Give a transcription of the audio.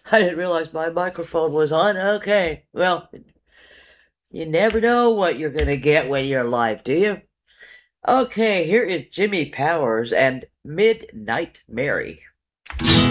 I didn't realize my microphone was on. Okay, well, you never know what you're going to get when you're live, do you? Okay, here is Jimmy Powers and Midnight Mary.